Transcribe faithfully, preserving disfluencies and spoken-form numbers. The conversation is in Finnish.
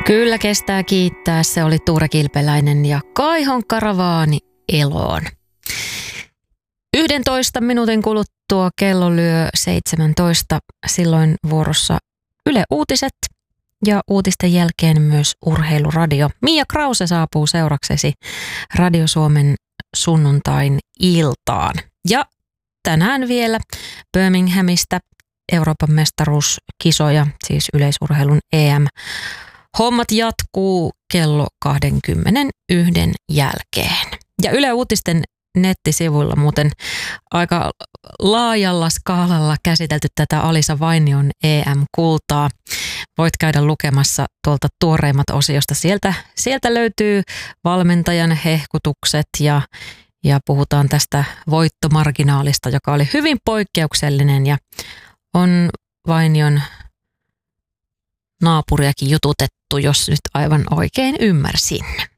Kyllä kestää kiittää, se oli Tuure Kilpeläinen ja Kaihon karavaani eloon. yhdentoista minuutin kuluttua kello lyö seitsemäntoista, silloin vuorossa Yle Uutiset ja uutisten jälkeen myös Urheiluradio. Mia Krause saapuu seuraksesi Radio Suomen sunnuntain iltaan. Ja tänään vielä Birminghamista Euroopan mestaruuskisoja, siis yleisurheilun E M. Hommat jatkuu kello kaksikymmentäyksi jälkeen. Ja Yle Uutisten nettisivuilla muuten aika laajalla skaalalla käsitelty tätä Alisa Vainion E M-kultaa. Voit käydä lukemassa tuolta tuoreimmat osiosta. Sieltä, sieltä löytyy valmentajan hehkutukset ja, ja puhutaan tästä voittomarginaalista, joka oli hyvin poikkeuksellinen ja on Vainion naapuriakin jututettu, jos nyt aivan oikein ymmärsin.